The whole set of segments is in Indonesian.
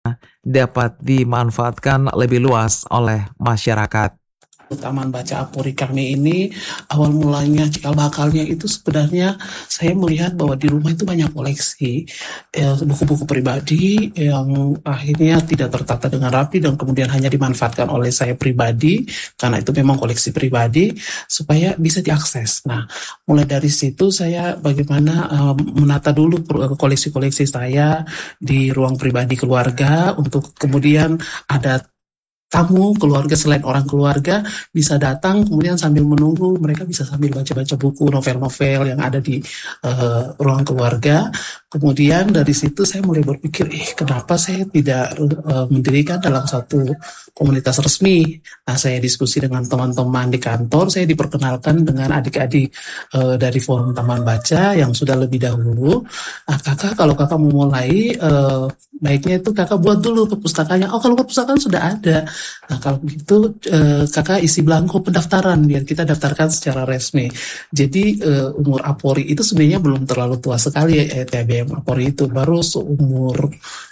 dapat dimanfaatkan lebih luas oleh masyarakat. Taman Baca Apori kami ini awal mulanya cikal bakalnya itu sebenarnya saya melihat bahwa di rumah itu banyak koleksi buku-buku pribadi yang akhirnya tidak tertata dengan rapi dan kemudian hanya dimanfaatkan oleh saya pribadi karena itu memang koleksi pribadi supaya bisa diakses. Nah, mulai dari situ saya bagaimana menata dulu koleksi-koleksi saya di ruang pribadi keluarga untuk kemudian ada tamu keluarga selain orang keluarga bisa datang kemudian sambil menunggu mereka bisa sambil baca-baca buku novel-novel yang ada di ruang keluarga. Kemudian dari situ saya mulai berpikir, kenapa saya tidak mendirikan dalam satu komunitas resmi. Nah, saya diskusi dengan teman-teman di kantor, saya diperkenalkan dengan adik-adik dari forum Taman Baca yang sudah lebih dahulu. Nah, kakak, kalau kakak mau mulai, baiknya itu kakak buat dulu perpustakaannya. Oh, kalau perpustakaan sudah ada. Nah, kalau begitu kakak isi belangko pendaftaran biar kita daftarkan secara resmi. Jadi umur Apori itu sebenarnya belum terlalu tua sekali ya, TBM Apori itu baru seumur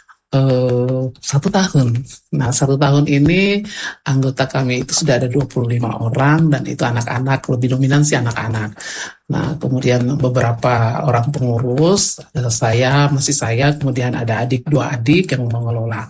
1 tahun. Nah, 1 tahun ini anggota kami itu sudah ada 25 orang dan itu anak-anak, lebih dominan sih anak-anak. Nah, kemudian beberapa orang pengurus, masih saya, kemudian ada dua adik yang mengelola.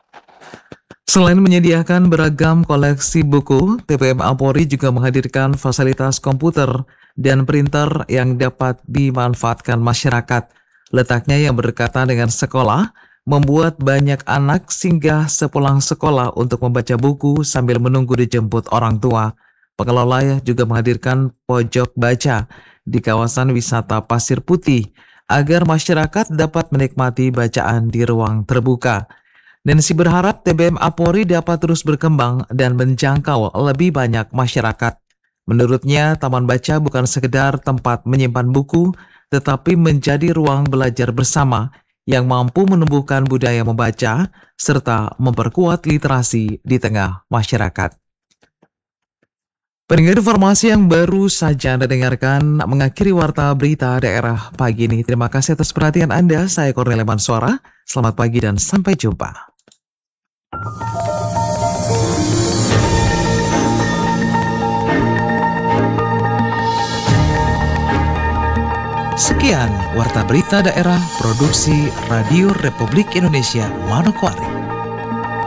Selain menyediakan beragam koleksi buku, TPM Apori juga menghadirkan fasilitas komputer dan printer yang dapat dimanfaatkan masyarakat. Letaknya yang berdekatan dengan sekolah, membuat banyak anak singgah sepulang sekolah untuk membaca buku sambil menunggu dijemput orang tua. Pengelola juga menghadirkan pojok baca di kawasan wisata Pasir Putih agar masyarakat dapat menikmati bacaan di ruang terbuka. Nancy berharap TBM Apori dapat terus berkembang dan menjangkau lebih banyak masyarakat. Menurutnya, Taman Baca bukan sekedar tempat menyimpan buku, tetapi menjadi ruang belajar bersama yang mampu menumbuhkan budaya membaca serta memperkuat literasi di tengah masyarakat. Pendengar, informasi yang baru saja Anda dengarkan mengakhiri Warta Berita Daerah pagi ini. Terima kasih atas perhatian Anda. Saya Cornelia Mansora. Selamat pagi dan sampai jumpa. Sekian Warta Berita Daerah Produksi Radio Republik Indonesia Manokwari.